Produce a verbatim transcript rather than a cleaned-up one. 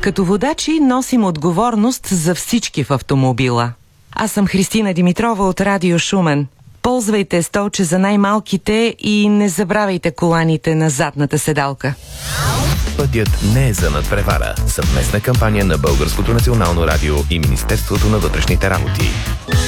Като водачи носим отговорност за всички в автомобила. Аз съм Христина Димитрова от Радио Шумен. Ползвайте столче за най-малките и не забравяйте коланите на задната седалка. Пътят не е за надпревара. Съвместна кампания на Българското национално радио и Министерството на вътрешните работи.